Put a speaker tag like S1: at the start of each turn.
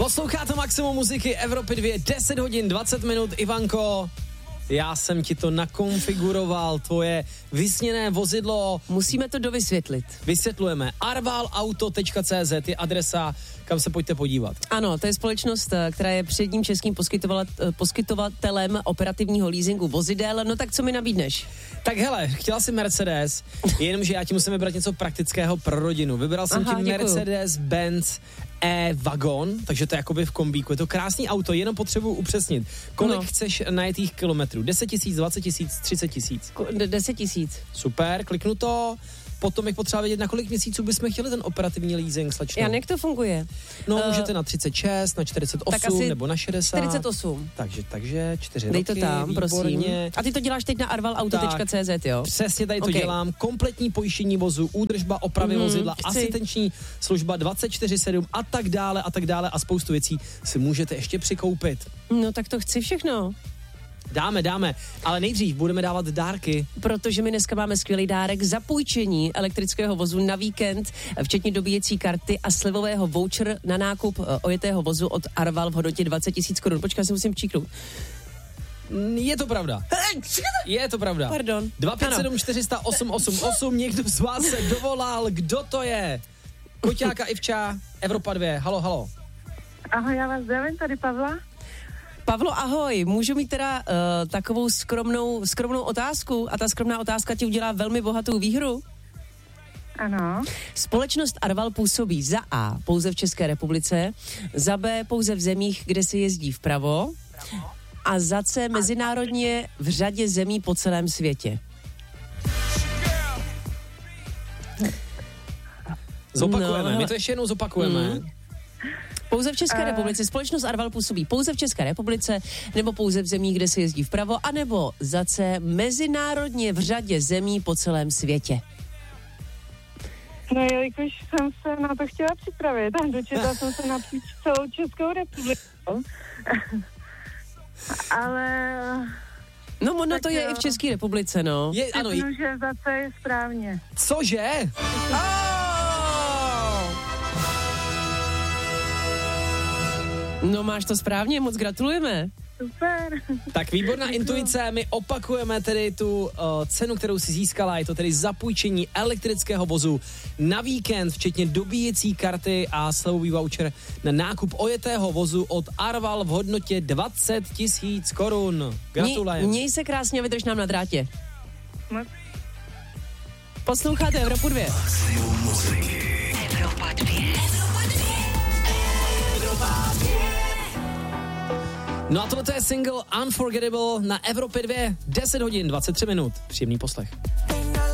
S1: Posloucháte Maximum muziky Evropy 2, 10 hodin, 20 minut. Ivanko, já jsem ti to nakonfiguroval, tvoje vysněné vozidlo.
S2: Musíme to dovysvětlit.
S1: Vysvětlujeme. arvalauto.cz je adresa, kam se pojďte podívat.
S2: Ano, to je společnost, která je předním českým poskytovatelem operativního leasingu vozidel. No tak co mi nabídneš?
S1: Tak hele, chtěla si Mercedes, jenomže já ti musím vybrat něco praktického pro rodinu. Vybral jsem ti Mercedes-Benz E-Wagon, takže to je jakoby v kombíku. Je to krásný auto, jenom potřebuji upřesnit. Kolik chceš najetých kilometrů? 10 000, 20 000, 30 000?
S2: 10 000.
S1: Super, kliknu to. Potom bych potřeba vědět, na kolik měsíců bychom chtěli ten operativní leasing, slečno.
S2: Jak to funguje?
S1: No, můžete na 36, na 48 nebo na 60.
S2: 48.
S1: Takže 4
S2: Dej
S1: roky,
S2: to tam, prosím.
S1: výborně.
S2: A ty to děláš teď na arvalauto.cz, jo?
S1: Přesně tady to dělám. Kompletní pojištění vozu, údržba, opravy vozidla, asistenční služba 24/7 a tak dále a spoustu věcí si můžete ještě přikoupit.
S2: No tak to chci všechno.
S1: Dáme, ale nejdřív budeme dávat dárky.
S2: Protože my dneska máme skvělý dárek za půjčení elektrického vozu na víkend, včetně dobíjecí karty a slevového voucher na nákup ojetého vozu od Arval v hodnotě 20 000 korun. Počkej, se musím číknout.
S1: Je to pravda. Je to pravda.
S2: Pardon.
S1: 257 400 888. Někdo z vás se dovolal. Kdo to je? Koťáka Ivča, Evropa 2. Halo.
S3: Ahoj, já vás zdravím, tady Pavla.
S2: Pavlo, ahoj, můžu mít teda takovou skromnou otázku a ta skromná otázka ti udělá velmi bohatou výhru?
S3: Ano.
S2: Společnost Arval působí za A pouze v České republice, za B pouze v zemích, kde se jezdí vpravo a za C mezinárodně v řadě zemí po celém světě.
S1: Zopakujeme, my to ještě jednou zopakujeme.
S2: Pouze v České republice. Společnost Arval působí pouze v České republice, nebo pouze v zemích, kde se jezdí vpravo, anebo za C mezinárodně v řadě zemí po celém světě.
S3: No, jelikož jsem se na to chtěla připravit a dočetla jsem se napříč celou Českou republiku. Ale...
S2: No, ono to je i v České republice, no.
S3: Ano, že za C je správně.
S1: Cože?
S2: No, máš to správně, moc gratulujeme.
S3: Super.
S1: Tak výborná intuice, my opakujeme tedy tu cenu, kterou si získala, je to tedy zapůjčení elektrického vozu na víkend, včetně dobíjecí karty a slevový voucher na nákup ojetého vozu od Arval v hodnotě 20 000 korun. Gratulujeme.
S2: Měj se krásně a vydrž nám na drátě.
S3: No.
S2: Posloucháte Evropu 2.
S4: Evropa 2.
S1: No a tohle je single Unforgettable na Evropě 2, 10 hodin, 23 minut. Příjemný poslech.